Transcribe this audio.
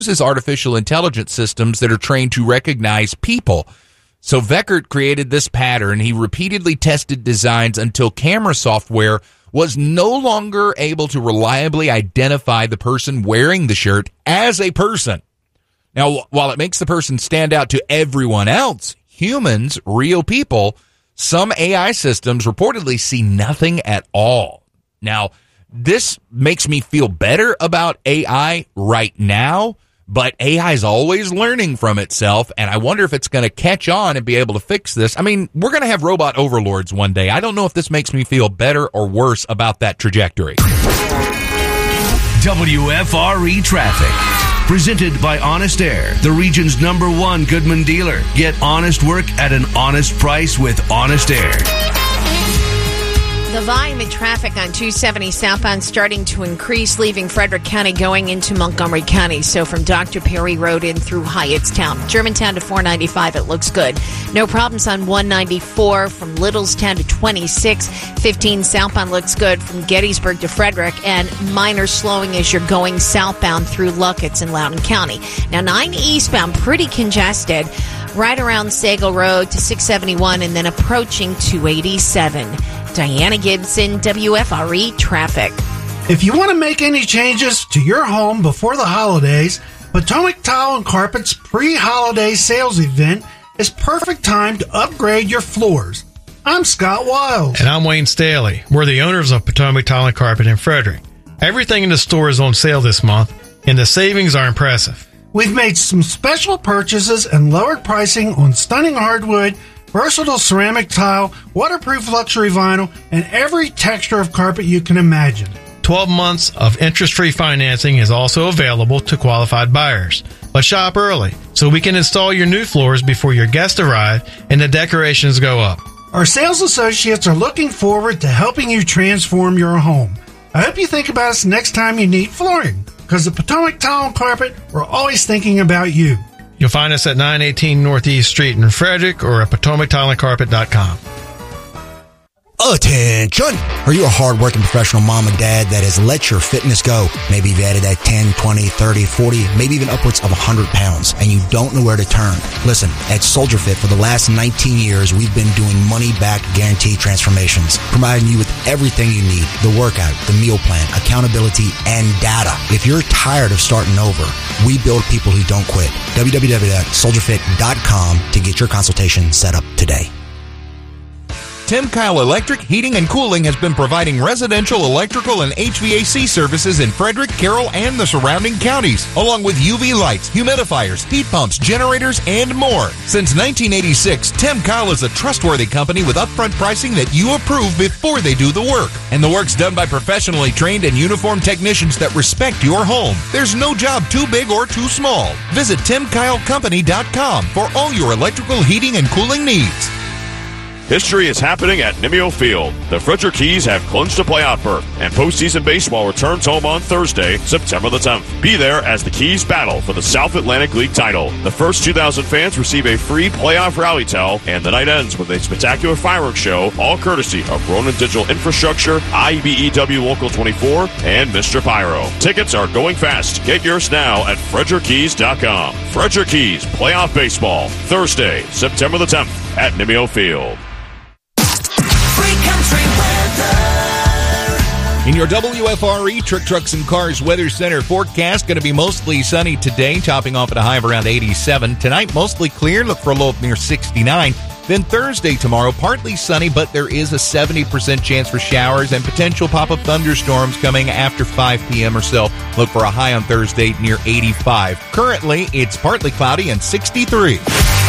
uses artificial intelligence systems that are trained to recognize people. So Veckert created this pattern. He repeatedly tested designs until camera software was no longer able to reliably identify the person wearing the shirt as a person. Now, while it makes the person stand out to everyone else, humans, real people, some AI systems reportedly see nothing at all. Now, this makes me feel better about AI right now, but AI is always learning from itself, and I wonder if it's going to catch on and be able to fix this. I mean, we're going to have robot overlords one day. I don't know if this makes me feel better or worse about that trajectory. WFRE Traffic. Presented by Honest Air, the region's #1 Goodman dealer. Get honest work at an honest price with Honest Air. The volume of traffic on 270 southbound starting to increase, leaving Frederick County going into Montgomery County. So from Dr. Perry Road in through Hyattstown. Germantown to 495, it looks good. No problems on 194 from Littlestown to 26. 15 southbound looks good from Gettysburg to Frederick, and minor slowing as you're going southbound through Luckett's in Loudoun County. Now 9 eastbound, pretty congested, right around Sagal Road to 671 and then approaching 287. Diana Gibson, WFRE Traffic. If you want to make any changes to your home before the holidays, Potomac Tile and Carpet's pre-holiday sales event is perfect time to upgrade your floors. I'm Scott Wiles. And I'm Wayne Staley. We're the owners of Potomac Tile and Carpet in Frederick. Everything in the store is on sale this month, and the savings are impressive. We've made some special purchases and lowered pricing on stunning hardwood, versatile ceramic tile, waterproof luxury vinyl, and every texture of carpet you can imagine. 12 months of interest-free financing is also available to qualified buyers. But shop early so we can install your new floors before your guests arrive and the decorations go up. Our sales associates are looking forward to helping you transform your home. I hope you think about us next time you need flooring, because at Potomac Tile and Carpet, we're always thinking about you. You'll find us at 918 Northeast Street in Frederick or at PotomacTileandCarpet.com. Attention! Are you a hard-working professional mom and dad that has let your fitness go? Maybe you've added that 10, 20, 30, 40, maybe even upwards of 100 pounds, and you don't know where to turn. Listen, at Soldier Fit for the last 19 years, we've been doing money-back guaranteed transformations, providing you with everything you need: the workout, the meal plan, accountability, and data. If you're tired of starting over, we build people who don't quit. www.soldierfit.com to get your consultation set up today. Tim Kyle Electric Heating and Cooling has been providing residential, electrical, and HVAC services in Frederick, Carroll, and the surrounding counties, along with UV lights, humidifiers, heat pumps, generators, and more. Since 1986, Tim Kyle is a trustworthy company with upfront pricing that you approve before they do the work. And the work's done by professionally trained and uniformed technicians that respect your home. There's no job too big or too small. Visit TimKyleCompany.com for all your electrical, heating, and cooling needs. History is happening at Nimio Field. The Frederick Keys have clinched a playoff berth, and postseason baseball returns home on Thursday, September the 10th. Be there as the Keys battle for the South Atlantic League title. The first 2,000 fans receive a free playoff rally towel, and the night ends with a spectacular fireworks show, all courtesy of Ronan Digital Infrastructure, IBEW Local 24, and Mr. Pyro. Tickets are going fast. Get yours now at FrederickKeys.com. Frederick Keys Playoff Baseball, Thursday, September the 10th at Nimio Field. In your WFRE Trick Trucks and Cars Weather Center forecast, going to be mostly sunny today, topping off at a high of around 87. Tonight, mostly clear, look for a low up near 69. Then Thursday, tomorrow, partly sunny, but there is a 70% chance for showers and potential pop-up thunderstorms coming after 5 p.m. or so. Look for a high on Thursday near 85. Currently, it's partly cloudy and 63.